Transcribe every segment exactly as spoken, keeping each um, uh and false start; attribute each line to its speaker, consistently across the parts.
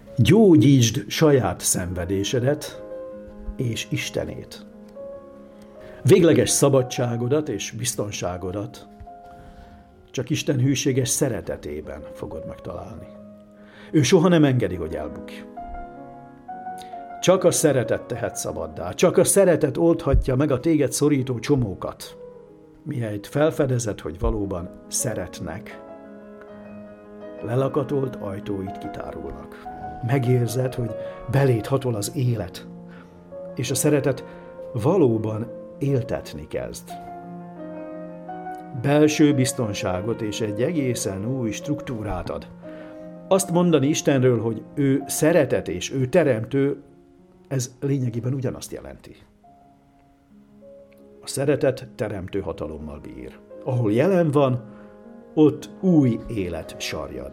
Speaker 1: Gyógyítsd saját szenvedésedet és Istenét. Végleges szabadságodat és biztonságodat csak Isten hűséges szeretetében fogod megtalálni. Ő soha nem engedi, hogy elbukj. Csak a szeretet tehet szabaddá, csak a szeretet oldhatja meg a téged szorító csomókat, mihelyt felfedezed, hogy valóban szeretnek. Lelakatolt ajtóit kitárulnak. Megérzed, hogy beléd hatol az élet, és a szeretet valóban éltetni kezd. Belső biztonságot és egy egészen új struktúrát ad. Azt mondani Istenről, hogy ő szeretet és ő teremtő, ez lényegében ugyanazt jelenti. A szeretet teremtő hatalommal bír. Ahol jelen van, ott új élet sarjad.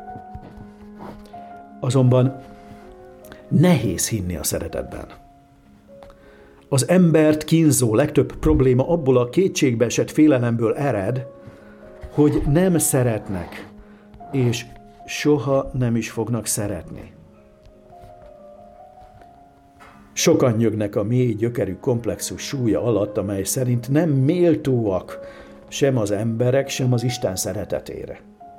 Speaker 1: Azonban nehéz hinni a szeretetben. Az embert kínzó legtöbb probléma abból a kétségbeesett félelemből ered, hogy nem szeretnek, és soha nem is fognak szeretni. Sokan nyögnek a mély gyökerű komplexus súlya alatt, amely szerint nem méltóak sem az emberek, sem az Isten szeretetére.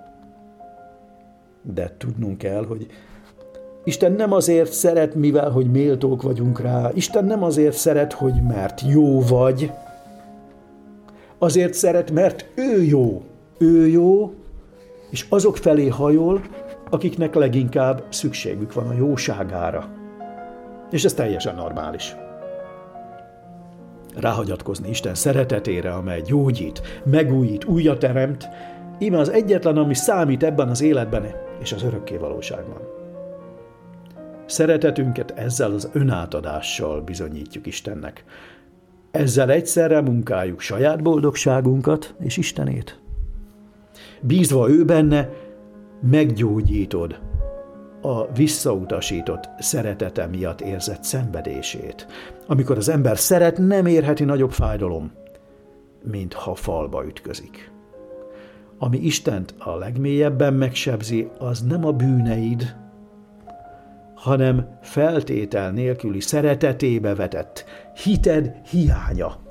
Speaker 1: De tudnunk kell, hogy Isten nem azért szeret, mivel hogy méltók vagyunk rá. Isten nem azért szeret, hogy mert jó vagy. Azért szeret, mert ő jó. Ő jó, és azok felé hajol, akiknek leginkább szükségük van a jóságára. És ez teljesen normális. Ráhagyatkozni Isten szeretetére, amely gyógyít, megújít, újat teremt, íme az egyetlen, ami számít ebben az életben és az örökké valóságban. Szeretetünket ezzel az önátadással bizonyítjuk Istennek. Ezzel egyszerre munkáljuk saját boldogságunkat és Istenét. Bízva ő benne, meggyógyítod a visszautasított szeretete miatt érzett szenvedését. Amikor az ember szeret, nem érheti nagyobb fájdalom, mint ha falba ütközik. Ami Istent a legmélyebben megsebzi, az nem a bűneid, hanem feltétel nélküli szeretetébe vetett hited hiánya.